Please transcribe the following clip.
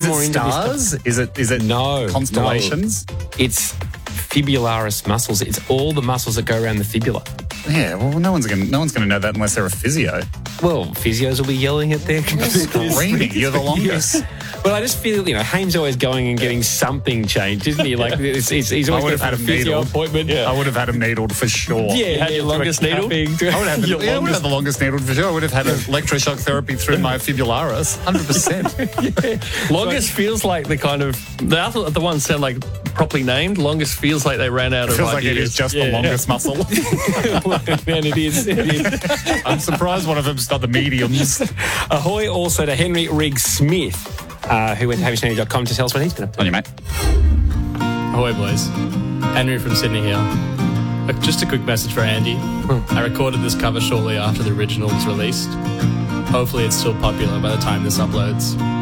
more into this stars? Is it No, constellations? no. It's fibularis muscles. It's all the muscles that go around the fibula. Yeah, well, no one's gonna know that unless they're a physio. Well, physios will be yelling at their computers. Screaming, you're the longest. Yeah. Well, I just feel, Haim's always going and getting something changed, isn't he? Like, he's always got a physio appointment. I would have had him needled for sure. Yeah, You had your longest needle? I would have had the longest needled for sure. I would have had electroshock therapy through my fibularis, 100%. Longest feels like the ones sound like properly named. Longest feels like they ran out of Feels like it ideas. is just the longest muscle. Man, it is. I'm surprised one of them's got the mediums. Ahoy also to Henry Riggs Smith, who went to HamishNetty.com to tell us what he's been up to. On you, mate. Ahoy, boys. Henry from Sydney here. Just a quick message for Andy. I recorded this cover shortly after the original was released. Hopefully it's still popular by the time this uploads.